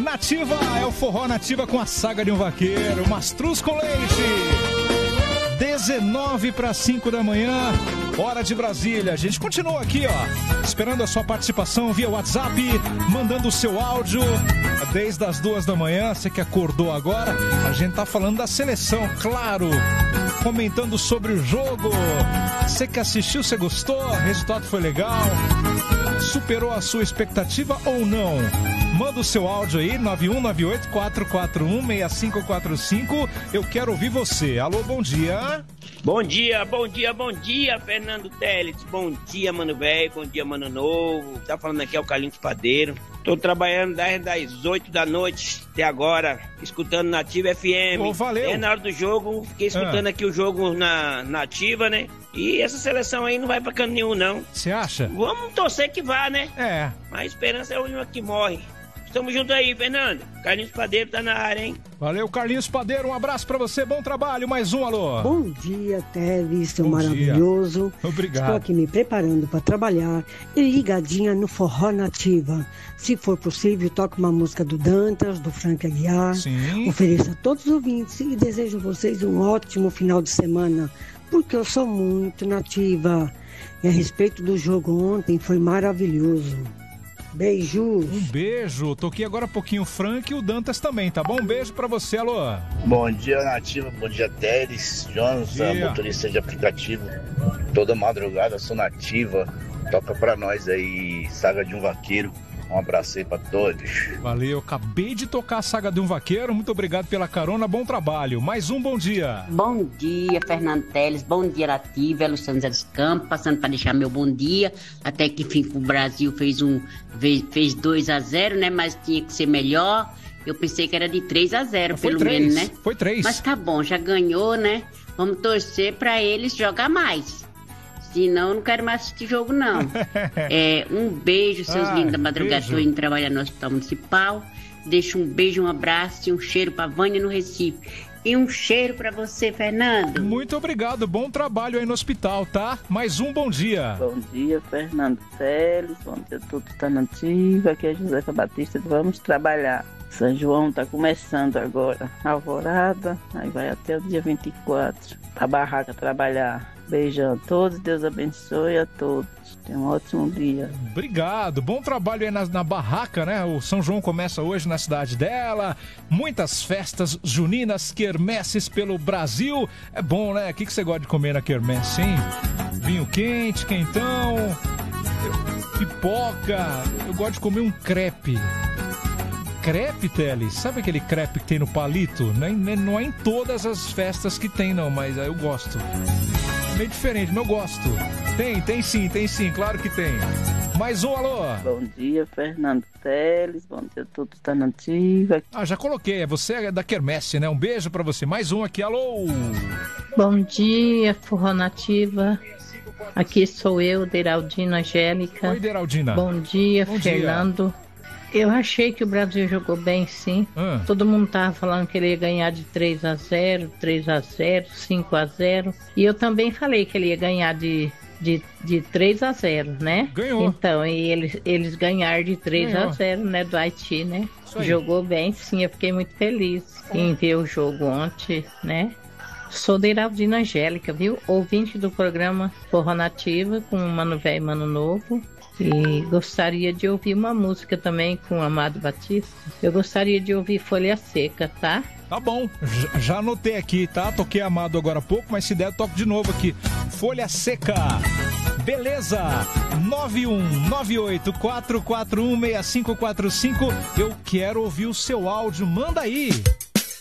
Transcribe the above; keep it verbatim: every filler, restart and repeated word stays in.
Nativa, é o Forró Nativa com a saga de um vaqueiro, mastruz com leite. dezenove para cinco da manhã, hora de Brasília. A gente continua aqui, ó, esperando a sua participação via WhatsApp, mandando o seu áudio desde as duas da manhã. Você que acordou agora, a gente tá falando da seleção, claro, comentando sobre o jogo. Você que assistiu, você gostou? O resultado foi legal? Superou a sua expectativa ou não? Manda o seu áudio aí, nove um nove oito, quatro quatro um, seis cinco quatro cinco. Eu quero ouvir você. Alô, bom dia. Bom dia, bom dia, bom dia, Fernando Teles. Bom dia, mano velho, bom dia, mano novo. Tá falando aqui é o Carlinhos Padeiro. Tô trabalhando desde as oito da noite até agora, escutando Nativa F M. Oh, valeu. É na hora do jogo, fiquei escutando ah. aqui o jogo na Nativa, né? E essa seleção aí não vai pra canto nenhum, não. Você acha? Vamos torcer que vá, né? É. Mas a esperança é a única que morre. Estamos juntos aí, Fernando. Carlinhos Padeiro tá na área, hein? Valeu, Carlinhos Padeiro. Um abraço pra você. Bom trabalho. Mais um, alô. Bom dia, Teles. Seu maravilhoso. Dia. Obrigado. Estou aqui me preparando para trabalhar e ligadinha no Forró Nativa. Se for possível, toque uma música do Dantas, do Frank Aguiar. Sim. Ofereça a todos os ouvintes e desejo a vocês um ótimo final de semana, porque eu sou muito nativa. E a respeito do jogo ontem, foi maravilhoso. Beijos. Um beijo. Toquei agora um pouquinho o Frank e o Dantas também, tá bom? Um beijo pra você, alô. Bom dia, Nativa. Bom dia, Teles. Jonas, motorista de aplicativo. Toda madrugada sou Nativa. Toca pra nós aí, Saga de um Vaqueiro. Um abraço aí pra todos. Valeu, acabei de tocar a Saga de um Vaqueiro. Muito obrigado pela carona, bom trabalho. Mais um bom dia. Bom dia, Fernando Teles. Bom dia, Nativa. É Luciano Zé dos Campos, passando para deixar meu bom dia. Até que enfim o Brasil fez um fez dois a zero, né? Mas tinha que ser melhor. Eu pensei que era de três a zero, pelo menos, né? Foi três. Mas tá bom, já ganhou, né? Vamos torcer para eles jogar mais. Senão, eu não quero mais assistir jogo, não. É, um beijo, seus ah, lindos da madrugada. Estou indo trabalhar no Hospital Municipal. Deixo um beijo, um abraço e um cheiro para Vânia no Recife. E um cheiro para você, Fernando. Muito obrigado. Bom trabalho aí no hospital, tá? Mais um bom dia. Bom dia, Fernando Teles. Bom dia, tudo tá nativa. Aqui é Josefa Batista. Vamos trabalhar. São João tá começando agora. Alvorada. Aí vai até o dia vinte e quatro. A barraca trabalhar. Beijão a todos, Deus abençoe a todos. Tenha um ótimo dia. Obrigado, bom trabalho aí na, na barraca, né? O São João começa hoje na cidade dela. Muitas festas juninas, quermesses pelo Brasil. É bom, né? O que, que você gosta de comer na quermesse, hein? Vinho quente, quentão, pipoca. Eu gosto de comer um crepe. Crepe, Teles? Sabe aquele crepe que tem no palito? Não é, não é em todas as festas que tem, não, mas eu gosto. Meio diferente, mas eu gosto. Tem, tem sim, tem sim, claro que tem. Mais um, alô. Bom dia, Fernando Teles. Bom dia, tudo tá nativa. Ah, já coloquei, você é da quermesse, né? Um beijo pra você. Mais um aqui, alô. Bom dia, Forró Nativa. Aqui sou eu, Deraldina Angélica. Oi, Deraldina. Bom dia, Bom Fernando. Dia. Eu achei que o Brasil jogou bem, sim. Ah. Todo mundo tava falando que ele ia ganhar de três a zero, três a zero, cinco a zero. E eu também falei que ele ia ganhar de, de, de três a zero, né? Ganhou. Então, e eles, eles ganharam de três a zero, né, do Haiti, né? Jogou bem, sim. Eu fiquei muito feliz em ver o jogo ontem, né? Sou Deraldina Angélica, viu? Ouvinte do programa Forró Nativa com Mano Velho e Mano Novo. E gostaria de ouvir uma música também com o Amado Batista. Eu gostaria de ouvir Folha Seca, tá? Tá bom, já, já anotei aqui, tá? Toquei Amado agora há pouco, mas se der eu toco de novo aqui. Folha Seca. Beleza? nove um nove oito, quatro quatro um, seis cinco quatro cinco. Eu quero ouvir o seu áudio. Manda aí.